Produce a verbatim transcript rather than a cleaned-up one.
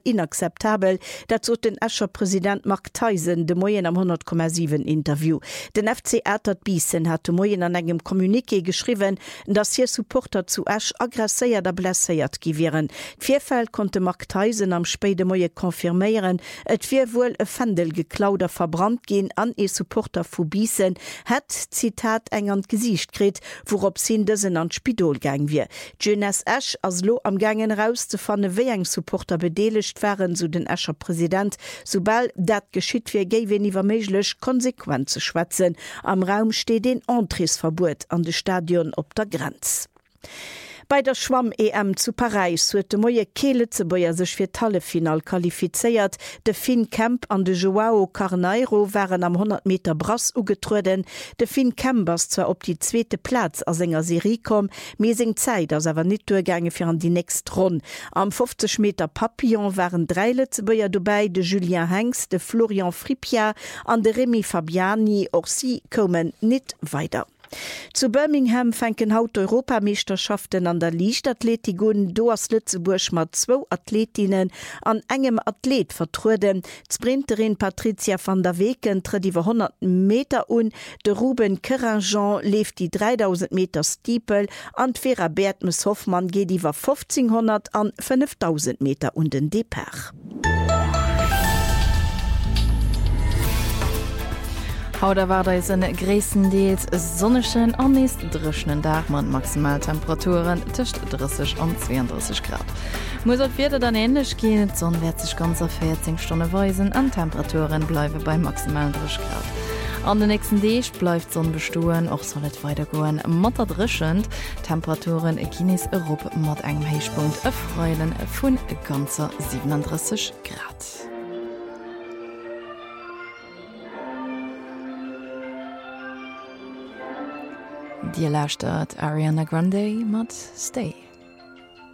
inakzeptabel, dat so den Escher Präsident Mark Tyson de Moien am hundert Komma sieben Interview. Den F C Ertert Biesen hat de Moien an engem Kommuniké geschrieben, dass hier Supporter zu Esch aggressiert oder blessiert gewesen. Vierfeld konnte Mark Tyson am späte Moie konfirmieren, et wir wohl e Fendel geklauder verbrannt gehen an e Supporter vu Biesen, hat Zitat eng an Gesicht kret, worop sin desen an Spidol gang wir. Jonas Esch as lo am gangen raus zu fanne wie eng Supporter bedelecht waren, so den Escher Präsident, sobald dat geschieht wir gewen iwwer meiglech konsequent zu schwätzen. Am Raum steht den Entresverbot an de Stadion op der Grenz. Bei der Schwamm-E M zu Paris huet de Moie Keeletzebäier sech fir Hallefinal qualifiziert. De Finn Kemp an de Joao Carneiro waren am hundert Meter Brass ugetruden. De Finn Kembers zwar op die zweete Platz as enger Serie kom, me seg Zeit as awer net durchgänge fir an die nächst Run. Am fünfzig Meter Papillon waren drei Letzebäier dabei, de Julien Hengst, de Florian Fripia an de Remy Fabiani, och sie kommen net weiter. Zu Birmingham fänken haut Europameisterschaften an der Leichtathletik an. Do ass Lützeburg mat zwo Athletinnen an engem Athlet vertruden. Sprinterin Patricia van der Weken tritt iwwer hundert Meter un. De Ruben Keranjean lebt die dreitausend Meter Stiepel. An Vera Bertmes Hoffmann geht iwwer fünfzehnhundert an fünftausend Meter und den Depart. Hauder war da se gräessendeels sonneschen an neest drechnen Dach man Maximaltemperaturen tischcht dreißig und zweiunddreißig Grad. Muss wird dann ähnlich gehen, sonn wird sich ganz auf vierzehn Stunden weisen, an Temperaturen bleibe bei maximal dreißig Grad. An den nächsten Tag bleibt Sonne bestehen, auch soll es weitergehen. Matter drischend, Temperaturen Guinness Europa mit einem Höchstpunkt erfreuen von ganzer siebenunddreißig Grad. Die lauscht Ariana Grande mit Stay.